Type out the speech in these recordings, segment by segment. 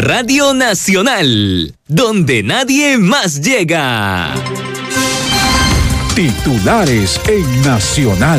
Radio Nacional, donde nadie más llega. Titulares en Nacional.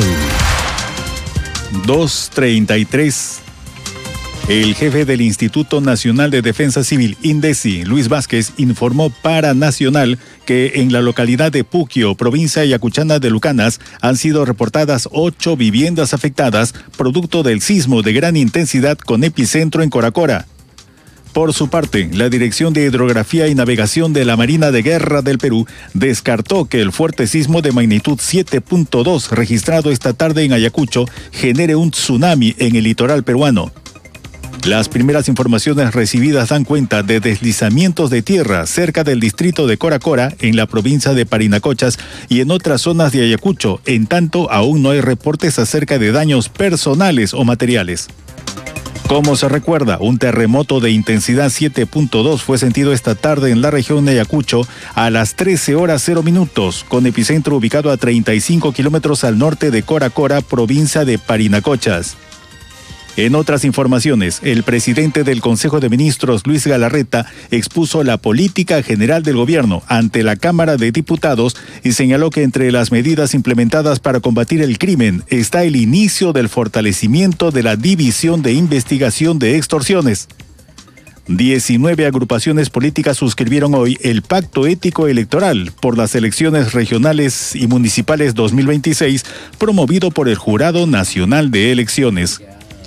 2:33. El jefe del Instituto Nacional de Defensa Civil, INDECI, Luis Vázquez, informó para Nacional que en la localidad de Puquio, provincia ayacuchana de Lucanas, han sido reportadas 8 viviendas afectadas producto del sismo de gran intensidad con epicentro en Coracora. Por su parte, la Dirección de Hidrografía y Navegación de la Marina de Guerra del Perú descartó que el fuerte sismo de magnitud 7.2 registrado esta tarde en Ayacucho genere un tsunami en el litoral peruano. Las primeras informaciones recibidas dan cuenta de deslizamientos de tierra cerca del distrito de Coracora, en la provincia de Parinacochas y en otras zonas de Ayacucho. En tanto, aún no hay reportes acerca de daños personales o materiales. Como se recuerda, un terremoto de intensidad 7.2 fue sentido esta tarde en la región de Ayacucho a las 13:00, con epicentro ubicado a 35 kilómetros al norte de Coracora, provincia de Parinacochas. En otras informaciones, el presidente del Consejo de Ministros, Luis Galarreta, expuso la política general del gobierno ante la Cámara de Diputados y señaló que entre las medidas implementadas para combatir el crimen está el inicio del fortalecimiento de la División de Investigación de Extorsiones. 19 agrupaciones políticas suscribieron hoy el Pacto Ético Electoral por las elecciones regionales y municipales 2026, promovido por el Jurado Nacional de Elecciones.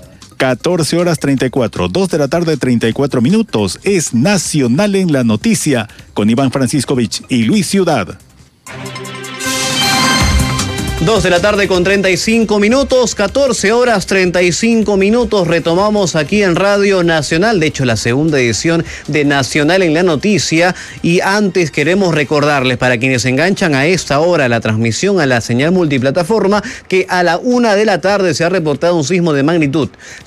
14:34, 2:34 es Nacional en la Noticia, con Iván Franciscovich y Luis Ciudad. 2:35, 14:35. Retomamos aquí en Radio Nacional, de hecho la segunda edición de Nacional en la Noticia. Y antes queremos recordarles, para quienes se enganchan a esta hora la transmisión a la señal multiplataforma, que a la 1:00 se ha reportado un sismo de magnitud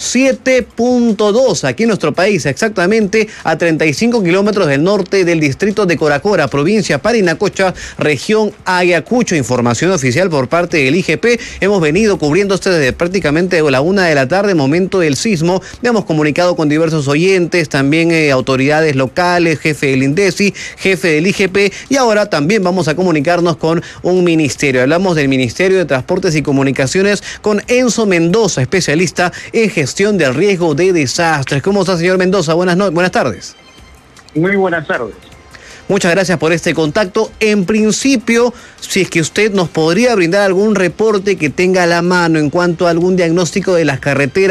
7.2 aquí en nuestro país, exactamente a 35 kilómetros del norte del distrito de Coracora, provincia Parinacocha, región Ayacucho. Información oficial por parte del IGP. Hemos venido cubriendo esto desde prácticamente la 1:00, momento del sismo. Hemos comunicado con diversos oyentes, también autoridades locales, jefe del INDECI, jefe del IGP, y ahora también vamos a comunicarnos con un ministerio. Hablamos del Ministerio de Transportes y Comunicaciones con Enzo Mendoza, especialista en gestión del riesgo de desastres. ¿Cómo está, señor Mendoza? Buenas tardes. Muy buenas tardes. Muchas gracias por este contacto. En principio, si es que usted nos podría brindar algún reporte que tenga a la mano en cuanto a algún diagnóstico de las carreteras